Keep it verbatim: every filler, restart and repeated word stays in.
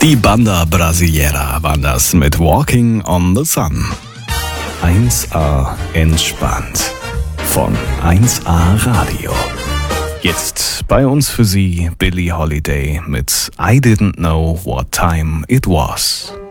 Die Banda Brasileira waren das mit Walking on the Sun. eins A entspannt von eins A Radio. Jetzt bei uns für Sie Billie Holiday mit I Didn't Know What Time It Was.